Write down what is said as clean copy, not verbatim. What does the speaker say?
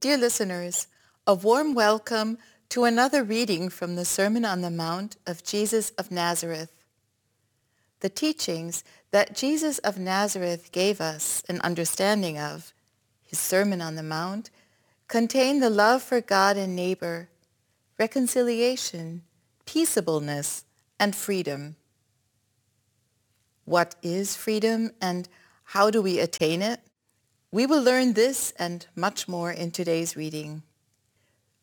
Dear listeners, a warm welcome to another reading from the Sermon on the Mount of Jesus of Nazareth. The teachings that Jesus of Nazareth gave us an understanding of, his Sermon on the Mount, contain the love for God and neighbor, reconciliation, peaceableness, and freedom. What is freedom and how do we attain it? We will learn this and much more in today's reading.